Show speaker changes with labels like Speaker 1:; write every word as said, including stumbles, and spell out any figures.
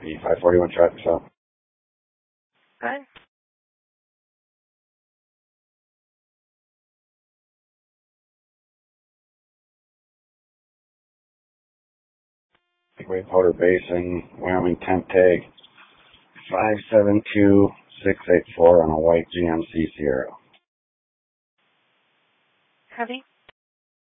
Speaker 1: The five forty-one traffic stop.
Speaker 2: Okay.
Speaker 1: Gateway Powder Basin, Wyoming temp tag five seven two six eight four on a white G M C Sierra.
Speaker 2: Heavy.